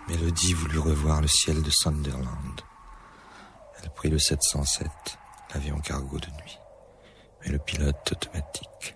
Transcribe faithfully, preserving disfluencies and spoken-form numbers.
Mélodie voulut revoir le ciel de Sunderland. Elle prit le sept cent sept, l'avion cargo de nuit. Mais le pilote automatique